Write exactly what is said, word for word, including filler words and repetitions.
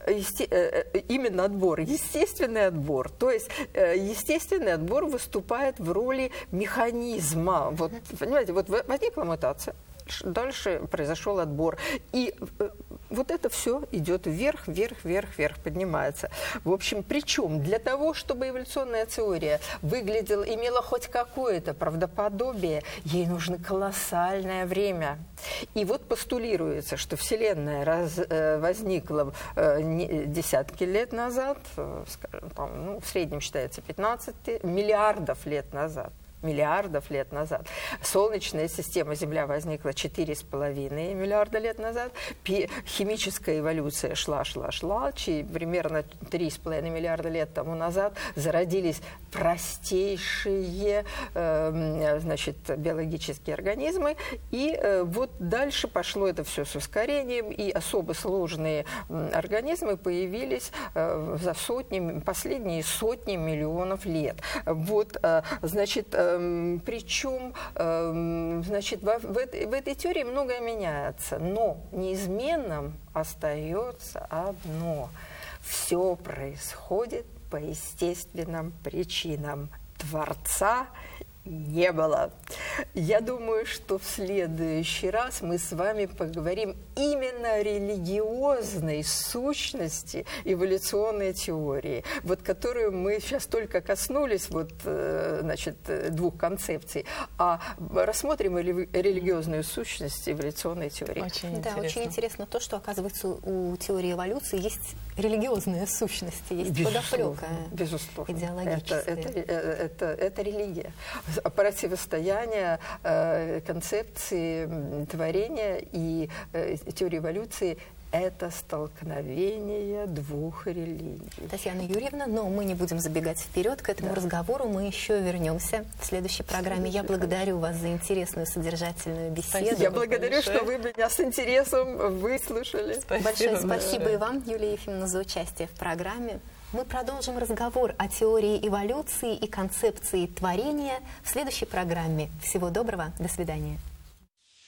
есте, именно отбор, естественный отбор. То есть естественный отбор выступает в роли механизма. Вот, понимаете, вот возникла мутация, дальше произошел отбор. И вот это все идет вверх, вверх, вверх, вверх, поднимается. В общем, причем для того, чтобы эволюционная теория выглядела, имела хоть какое-то правдоподобие, ей нужно колоссальное время. И вот постулируется, что Вселенная раз, э, возникла э, не, десятки лет назад, э, скажем, там, ну, в среднем считается пятнадцать миллиардов лет назад. миллиардов лет назад. Солнечная система Земля возникла четыре с половиной миллиарда лет назад. Химическая эволюция шла, шла, шла. Примерно три с половиной миллиарда лет тому назад зародились простейшие э, значит, биологические организмы. И э, вот дальше пошло это все с ускорением, и особо сложные организмы появились э, за сотни, последние сотни миллионов лет. Вот, э, значит, э, причем, значит, в, в, в этой теории многое меняется, но неизменным остается одно. Все происходит по естественным причинам. Творца не было. Я думаю, что в следующий раз мы с вами поговорим именно о религиозной сущности эволюционной теории, вот которую мы сейчас только коснулись, вот, значит, двух концепций, а рассмотрим религиозную сущность эволюционной теории. Очень да, интересно. Очень интересно то, что, оказывается, у теории эволюции есть религиозная сущность, есть подоплека идеологическая. Это, это, это, это религия. Противостояние э, концепции творения и э, теории эволюции – это столкновение двух религий. Татьяна Юрьевна, но мы не будем забегать вперед к этому да. разговору, мы еще вернемся в следующей программе. Я благодарю вас за интересную содержательную беседу. Я благодарю, большое. Что вы меня с интересом выслушали. Спасибо. Большое спасибо и вам, Юлия Ефимовна, за участие в программе. Мы продолжим разговор о теории эволюции и концепции творения в следующей программе. Всего доброго, до свидания.